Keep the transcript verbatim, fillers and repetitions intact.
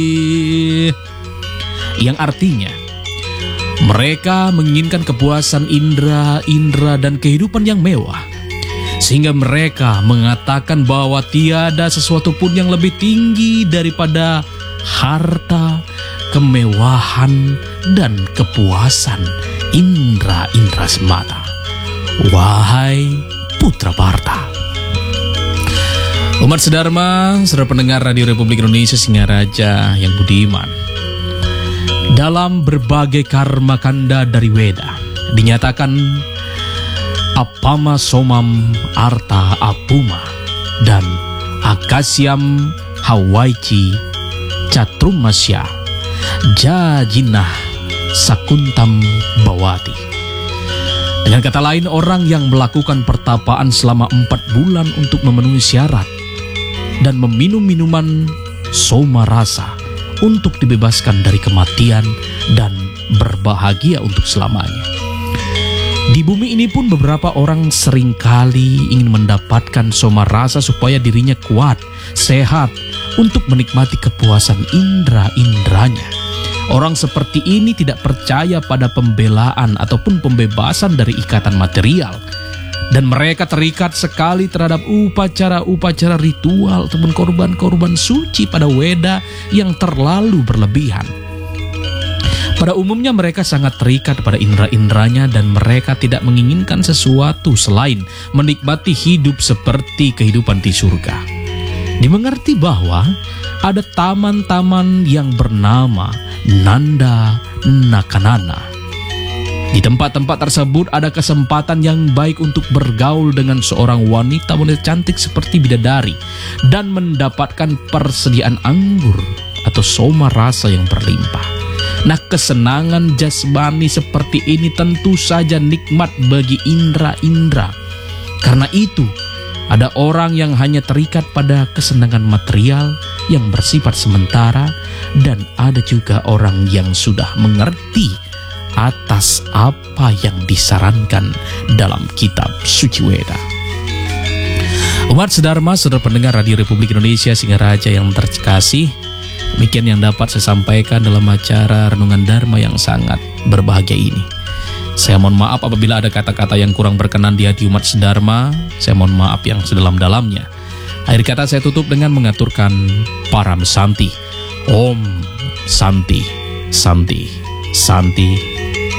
Yang artinya mereka menginginkan kepuasan indera, indera dan kehidupan yang mewah, sehingga mereka mengatakan bahwa tiada sesuatu pun yang lebih tinggi daripada harta, kemewahan, dan kepuasan indera-indera semata. Wahai putra Barta. Umat sedharma, saudara pendengar Radio Republik Indonesia Singaraja yang budiman, dalam berbagai karma kanda dari Weda dinyatakan Apama Somam Arta Apuma dan Akasyam Hawaici Catrumasya Jajinah Sakuntam Bawati. Dengan kata lain, orang yang melakukan pertapaan selama empat bulan untuk memenuhi syarat dan meminum minuman soma rasa untuk dibebaskan dari kematian dan berbahagia untuk selamanya. Di bumi ini pun beberapa orang seringkali ingin mendapatkan soma rasa supaya dirinya kuat, sehat, untuk menikmati kepuasan indera-inderanya. Orang seperti ini tidak percaya pada pembelaan ataupun pembebasan dari ikatan material, dan mereka terikat sekali terhadap upacara-upacara ritual ataupun korban-korban suci pada Weda yang terlalu berlebihan. Pada umumnya mereka sangat terikat pada indera-inderanya dan mereka tidak menginginkan sesuatu selain menikmati hidup seperti kehidupan di surga. Dimengerti bahwa ada taman-taman yang bernama Nanda Nakanana. Di tempat-tempat tersebut ada kesempatan yang baik untuk bergaul dengan seorang wanita wanita cantik seperti bidadari dan mendapatkan persediaan anggur atau soma rasa yang berlimpah. Nah, kesenangan jasmani seperti ini tentu saja nikmat bagi indera-indera. Karena itu, ada orang yang hanya terikat pada kesenangan material yang bersifat sementara, dan ada juga orang yang sudah mengerti atas apa yang disarankan dalam kitab suci Weda. Umat sedharma, saudara pendengar Radio Republik Indonesia Singaraja yang terkasih, demikian yang dapat saya sampaikan dalam acara Renungan Dharma yang sangat berbahagia ini. Saya mohon maaf apabila ada kata-kata yang kurang berkenan di hati umat sedharma. Saya mohon maaf yang sedalam-dalamnya. Akhir kata saya tutup dengan mengaturkan Param Santi. Om Santi, Santi, Santi.